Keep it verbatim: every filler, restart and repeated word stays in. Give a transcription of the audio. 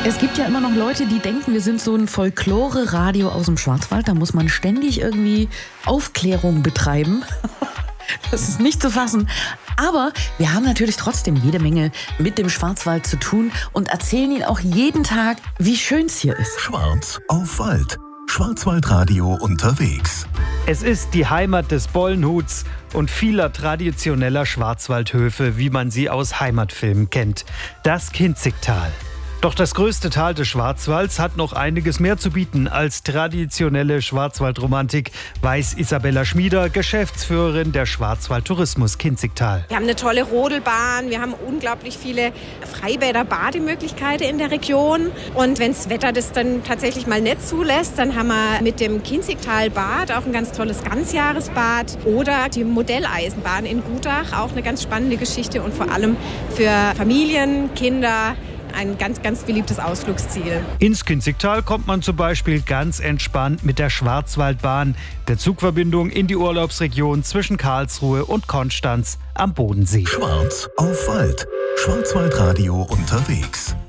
Es gibt ja immer noch Leute, die denken, wir sind so ein Folklore-Radio aus dem Schwarzwald. Da muss man ständig irgendwie Aufklärung betreiben. Das ist nicht zu fassen. Aber wir haben natürlich trotzdem jede Menge mit dem Schwarzwald zu tun und erzählen Ihnen auch jeden Tag, wie schön es hier ist. Schwarz auf Wald. Schwarzwaldradio unterwegs. Es ist die Heimat des Bollenhuts und vieler traditioneller Schwarzwaldhöfe, wie man sie aus Heimatfilmen kennt. Das Kinzigtal. Doch das größte Tal des Schwarzwalds hat noch einiges mehr zu bieten als traditionelle Schwarzwaldromantik, weiß Isabella Schmieder, Geschäftsführerin der Schwarzwald Tourismus Kinzigtal. Wir haben eine tolle Rodelbahn, wir haben unglaublich viele Freibäder, Bademöglichkeiten in der Region. Und wenn das Wetter das dann tatsächlich mal nicht zulässt, dann haben wir mit dem Kinzigtalbad auch ein ganz tolles Ganzjahresbad oder die Modelleisenbahn in Gutach, auch eine ganz spannende Geschichte und vor allem für Familien, Kinder, ein ganz, ganz beliebtes Ausflugsziel. Ins Kinzigtal kommt man zum Beispiel ganz entspannt mit der Schwarzwaldbahn, der Zugverbindung in die Urlaubsregion zwischen Karlsruhe und Konstanz am Bodensee. Schwarz auf Wald. Schwarzwaldradio unterwegs.